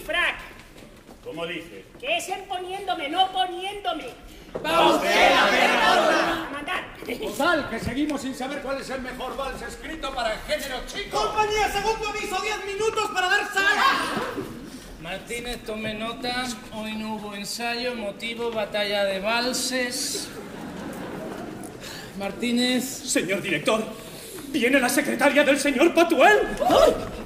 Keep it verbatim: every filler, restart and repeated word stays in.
frac. ¿Cómo dice? Que es en poniéndome, no poniéndome. ¡Va usted a ver A mandar. Total, que seguimos sin saber cuál es el mejor vals escrito para el género chico. Compañía, segundo aviso, diez minutos para dar sal. Martínez, tome nota. Hoy no hubo ensayo, motivo, batalla de valses. Martínez. Señor director, viene la secretaria del señor Patuel.